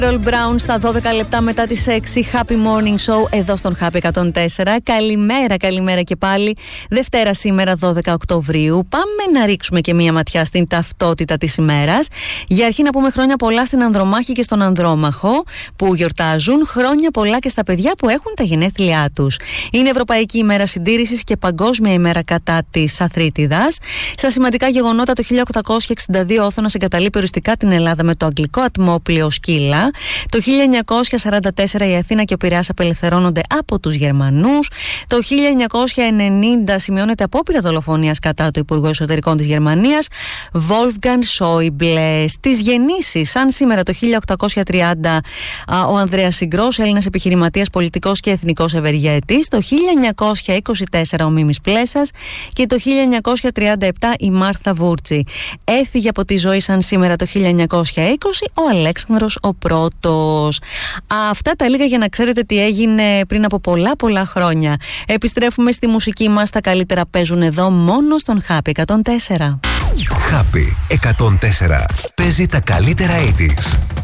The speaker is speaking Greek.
Carol Brown στα 12 λεπτά μετά τις 6. Happy Morning Show εδώ στον Happy 104. Καλημέρα και πάλι. Δευτέρα σήμερα 12 Οκτωβρίου. Πάμε να ρίξουμε και μία ματιά στην ταυτότητα της ημέρας. Για αρχή να πούμε χρόνια πολλά στην Ανδρομάχη και στον Ανδρόμαχο που γιορτάζουν. Χρόνια πολλά και στα παιδιά που έχουν τα γενέθλιά τους. Είναι Ευρωπαϊκή ημέρα συντήρησης και Παγκόσμια ημέρα κατά της αθρίτιδας. Στα σημαντικά γεγονότα, το 1862 ο Όθωνας εγκαταλείπει οριστικά την Ελλάδα με το αγγλικό ατμόπλοιο Σκύλα. Το 1944 η Αθήνα και ο Πειραιάς απελευθερώνονται από τους Γερμανούς. Το 1990 σημειώνεται απόπειρα δολοφονίας κατά του Υπουργού Εσωτερικών της Γερμανίας, Wolfgang Schäuble. Στις γεννήσεις, σαν σήμερα το 1830 ο Ανδρέας Συγκρός, Έλληνας επιχειρηματίας, πολιτικός και εθνικός ευεργέτης. Το 1924 ο Μίμης Πλέσας και το 1937 η Μάρθα Βούρτσι. Έφυγε από τη ζωή σαν σήμερα το 1920 ο Αλέξανδρος ο Πρώτος. Αυτά τα λίγα για να ξέρετε τι έγινε πριν από πολλά χρόνια. Επιστρέφουμε στη μουσική μας. Τα καλύτερα παίζουν εδώ μόνο στον Happy 104. Happy 104. Παίζει τα καλύτερα 80's.